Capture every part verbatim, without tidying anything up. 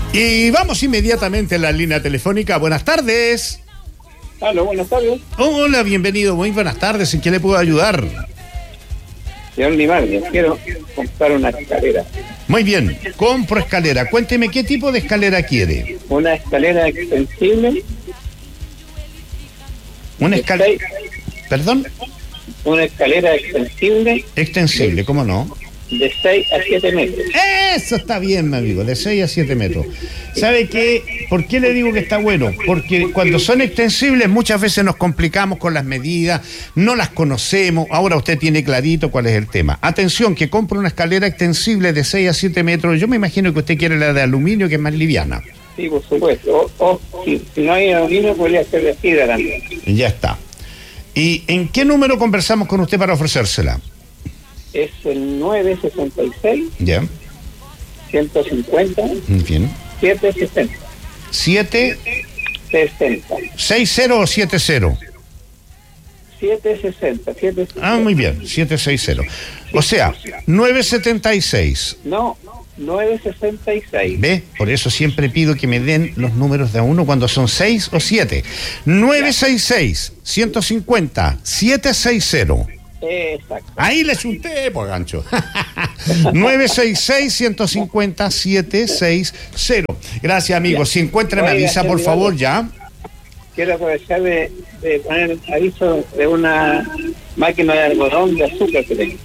Y vamos inmediatamente a la línea telefónica. Buenas tardes. Hola, buenas tardes. Hola, bienvenido. Muy buenas tardes. ¿En qué le puedo ayudar? Señor Limardi, quiero comprar una escalera. Muy bien. Compro escalera. Cuénteme qué tipo de escalera quiere. Una escalera extensible. Una escalera. ¿Perdón? Una escalera extensible. Extensible, ¿cómo no? De seis a siete metros. Eso está bien, mi amigo, de seis a siete metros. ¿Sabe qué? ¿Por qué le digo que está bueno? Porque cuando son extensibles muchas veces nos complicamos con las medidas, no las conocemos. Ahora usted tiene clarito cuál es el tema. Atención, que compre una escalera extensible de seis a siete metros. Yo me imagino que usted quiere la de aluminio, que es más liviana. Sí, por supuesto. O, o si, si no hay aluminio, podría ser de fibra también. Ya está. ¿Y en qué número conversamos con usted para ofrecérsela? Es el nueve sesenta y seis, Ya. ciento cincuenta, Bien. setecientos sesenta. siete sesenta. seis cero o siete cero. setecientos sesenta. setecientos sesenta. Ah, muy bien, siete seis cero. O sea, nueve setenta y seis. No, nueve sesenta y seis. ¿Ve? Por eso siempre pido que me den los números de a uno cuando son seis o siete. nueve sesenta y seis, ciento cincuenta, setecientos sesenta. Exacto. Ahí le chunté, por gancho. nueve sesenta y seis, ciento cincuenta, setecientos sesenta. Gracias, amigo. Si encuentran Oiga, avisa, por señor, favor, ya. Quiero aprovechar de, de poner aviso de una máquina de algodón de azúcar que tengo.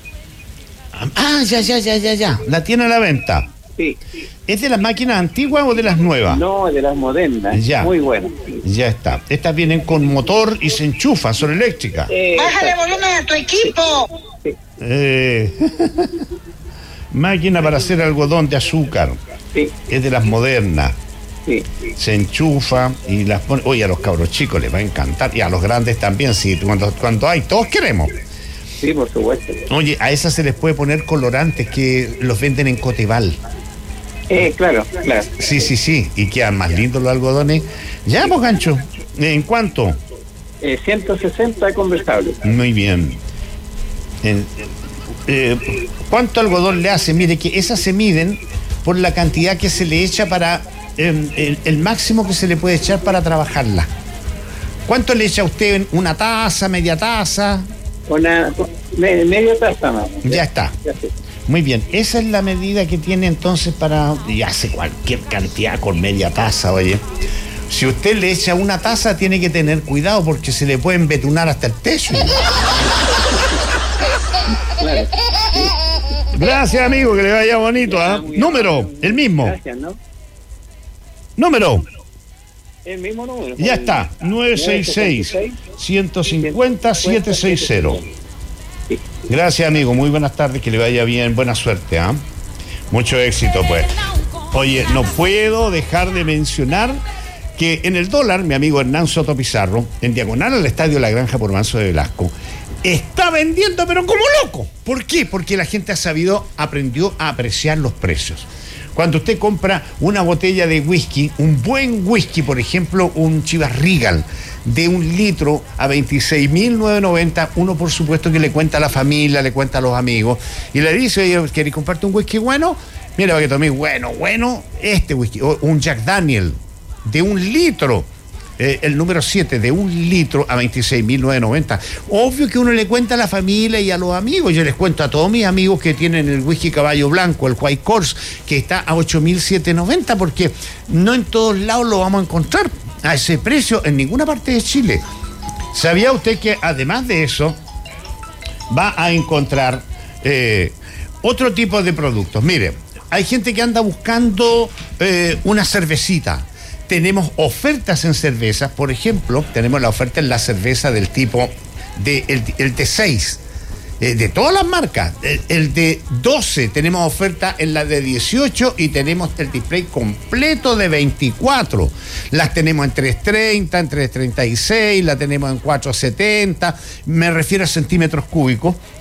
Ah, ya, ya, ya, ya, ya. La tiene a la venta. Sí. ¿Es de las máquinas antiguas o de las nuevas? No, de las modernas. Ya. Muy buenas. Ya está. Estas vienen con motor y se enchufan, son eléctricas. Eh, ¡Bájale volumen a tu equipo! Sí. Eh, máquina para hacer algodón de azúcar. Sí. Es de las modernas. Sí. Se enchufa y las pone. Oye, a los cabros chicos les va a encantar. Y a los grandes también, sí. Cuando, cuando hay, todos queremos. Sí, por supuesto. Oye, a esas se les puede poner colorantes que los venden en Coteval. Eh, claro, claro. Sí, sí, sí. Y quedan más lindos los algodones. Ya, pues, gancho. ¿En cuánto? Eh, ciento sesenta conversables. Muy bien. En- eh, ¿Cuánto algodón le hace? Mire que esas se miden por la cantidad que se le echa para eh, el, el máximo que se le puede echar para trabajarla. ¿Cuánto le echa usted en una taza, media taza? Una me, media taza más. Ya está. Ya sé. Muy bien, esa es la medida que tiene entonces para... Y hace cualquier cantidad con media taza, oye. Si usted le echa una taza, tiene que tener cuidado porque se le puede embetunar hasta el techo. Claro. Gracias, amigo, que le vaya bonito, ¿ah? Número, el mismo. Gracias, ¿no? Número, El mismo número. ya está, nueve seis seis, ciento cincuenta, setecientos sesenta. Sí. Gracias, amigo, muy buenas tardes, que le vaya bien, buena suerte, ¿ah? Mucho éxito, pues. Oye, no puedo dejar de mencionar que en el dólar, mi amigo Hernán Soto Pizarro, en diagonal al estadio La Granja por Manso de Velasco, está vendiendo, pero como loco. ¿Por qué? Porque la gente ha sabido, aprendió a apreciar los precios. Cuando usted compra una botella de whisky, un buen whisky, por ejemplo, un Chivas Regal de un litro a veintiséis mil novecientos noventa, uno por supuesto que le cuenta a la familia, le cuenta a los amigos y le dice, oye, ¿querés comprarte un whisky bueno? Mira, para que tomé bueno, bueno, este whisky, o un Jack Daniel de un litro. Eh, el número siete, de un litro a veintiséis mil novecientos noventa. Obvio que uno le cuenta a la familia y a los amigos. Yo les cuento a todos mis amigos que tienen el whisky Caballo Blanco, el White Course, que está a ocho mil setecientos noventa, porque no en todos lados lo vamos a encontrar a ese precio en ninguna parte de Chile. ¿Sabía usted que además de eso va a encontrar eh, otro tipo de productos? Mire, hay gente que anda buscando eh, una cervecita. Tenemos ofertas en cervezas, por ejemplo, tenemos la oferta en la cerveza del tipo de el, el T seis, eh, de todas las marcas. El, el de doce, tenemos oferta en la de dieciocho y tenemos el display completo de veinticuatro. Las tenemos en tres treinta, en tres treinta y seis, la tenemos en cuatro setenta, me refiero a centímetros cúbicos.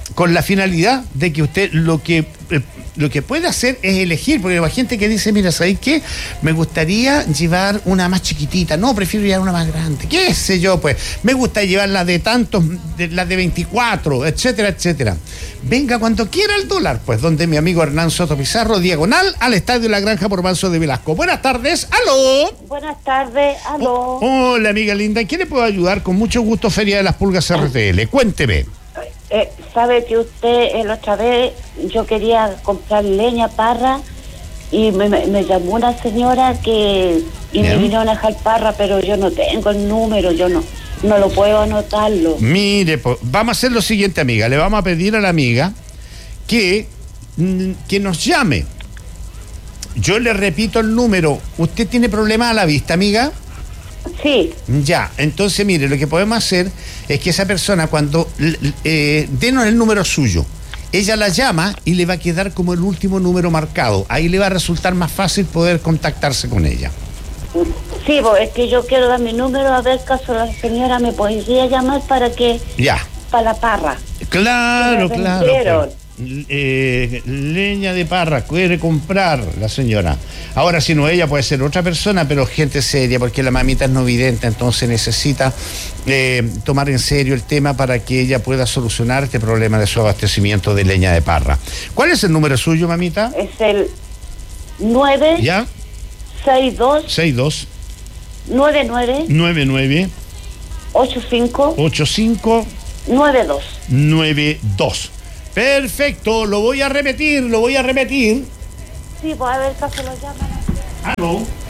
con la finalidad de que usted lo que eh, lo que puede hacer es elegir, porque hay gente que dice, mira, ¿sabes qué? Me gustaría llevar una más chiquitita, no, prefiero llevar una más grande, qué sé yo, pues, me gusta llevar la de tantos, de, las de veinticuatro, etcétera, etcétera. Venga cuando quiera el dólar, pues, donde mi amigo Hernán Soto Pizarro, diagonal al Estadio La Granja por Manso de Velasco. Buenas tardes, aló. Buenas tardes, aló. Oh, hola, amiga linda, ¿en qué le puedo ayudar? Con mucho gusto, Feria de las Pulgas R T L, cuénteme. Eh, sabe que usted, la otra vez, yo quería comprar leña, parra, y me, me, me llamó una señora que y Bien. me vinieron a dejar parra, pero yo no tengo el número, yo no no lo puedo anotarlo. Mire, pues, vamos a hacer lo siguiente, amiga. Le vamos a pedir a la amiga que, mm, que nos llame. Yo le repito el número. ¿Usted tiene problemas a la vista, amiga? Sí. Ya, entonces mire, lo que podemos hacer es que esa persona cuando eh, denos el número suyo, ella la llama y le va a quedar como el último número marcado. Ahí le va a resultar más fácil poder contactarse con ella. Sí, pues es que yo quiero dar mi número, a ver caso la señora me podría llamar para que... Ya. Para la parra. Claro, Que me claro. vendieron. Pues. Eh, leña de parra, quiere comprar la señora. Ahora, si no ella, puede ser otra persona, pero gente seria, porque la mamita es no vidente, entonces necesita eh, tomar en serio el tema para que ella pueda solucionar este problema de su abastecimiento de leña de parra. ¿Cuál es el número suyo, mamita? Es el nueve ¿Ya? seis dos seis dos nueve nueve nueve nueve ocho cinco ocho cinco nueve dos. nueve dos. Perfecto, lo voy a repetir, lo voy a repetir. Sí, pues a ver caso lo llaman. Aló.